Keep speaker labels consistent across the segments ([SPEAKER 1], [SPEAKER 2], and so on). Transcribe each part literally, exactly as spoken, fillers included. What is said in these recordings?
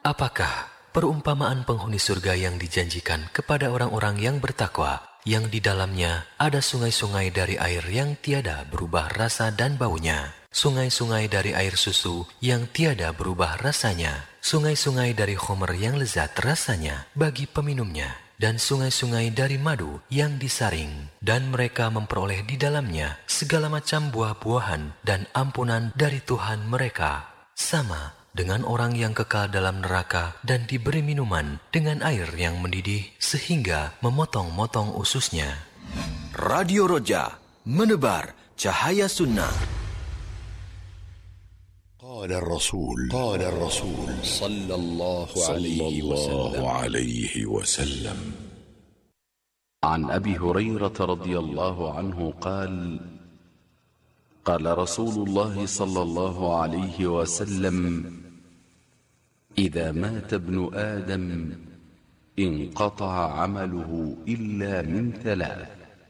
[SPEAKER 1] Apakah perumpamaan penghuni surga yang dijanjikan kepada orang-orang yang bertakwa, yang di dalamnya ada sungai-sungai dari air yang tiada berubah rasa dan baunya, sungai-sungai dari air susu yang tiada berubah rasanya, sungai-sungai dari khomer yang lezat rasanya bagi peminumnya, dan sungai-sungai dari madu yang disaring, dan mereka memperoleh di dalamnya segala macam buah-buahan dan ampunan dari Tuhan mereka, sama dengan orang yang kekal dalam neraka dan diberi minuman dengan air yang mendidih sehingga memotong-motong ususnya.
[SPEAKER 2] Radio Roja, menebar cahaya sunnah.
[SPEAKER 3] قال الرسول قال الرسول
[SPEAKER 4] صلى الله
[SPEAKER 3] صلى
[SPEAKER 4] عليه
[SPEAKER 3] الله
[SPEAKER 4] وسلم
[SPEAKER 3] عليه وسلم
[SPEAKER 4] عن أبي هريرة رضي الله عنه قال قال رسول الله صلى الله عليه وسلم إذا مات ابن آدم انقطع عمله إلا من ثلاث: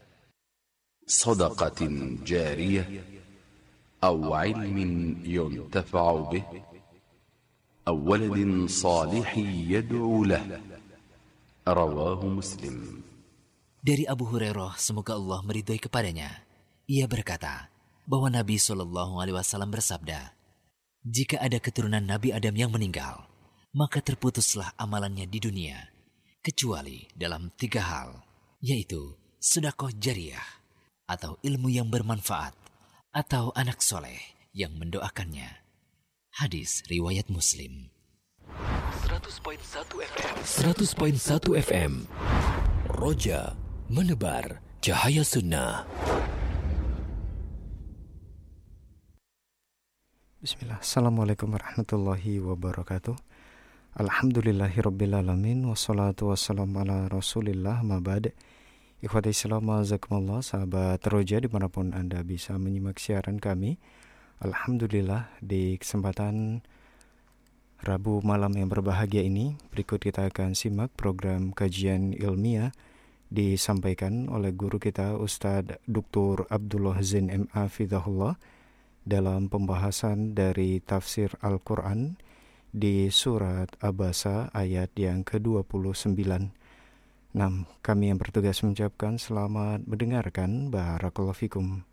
[SPEAKER 4] صدقة جارية أو علم ينتفع به أو ولد صالح يدعو له. رواه مسلم.
[SPEAKER 5] Dari Abu Hurairah, semoga Allah meridhai kepadanya, ia berkata bahwa Nabi shallallahu alaihi wasallam bersabda, jika ada keturunan Nabi Adam yang meninggal, maka terputuslah amalannya di dunia, kecuali dalam tiga hal, yaitu sedekah jariyah, atau ilmu yang bermanfaat, atau anak soleh yang mendoakannya. Hadis riwayat Muslim.
[SPEAKER 1] seratus koma satu F M seratus koma satu F M Roja, menebar cahaya sunnah.
[SPEAKER 6] Bismillah. Assalamualaikum warahmatullahi wabarakatuh. Alhamdulillahirrabbilalamin. Wassalatu wassalamu ala rasulillah mabad. Ikhwati Islam, azakumullah, sahabat Roja dimanapun Anda bisa menyimak siaran kami. Alhamdulillah, di kesempatan Rabu malam yang berbahagia ini, berikut kita akan simak program kajian ilmiah disampaikan oleh guru kita Ustadz Doktor Abdullah Zain M A Fidahullah dalam pembahasan dari tafsir Al-Quran di surat Abasa ayat yang ke dua puluh sembilan. Nah, kami yang bertugas mengucapkan selamat mendengarkan. Barakallahu fikum.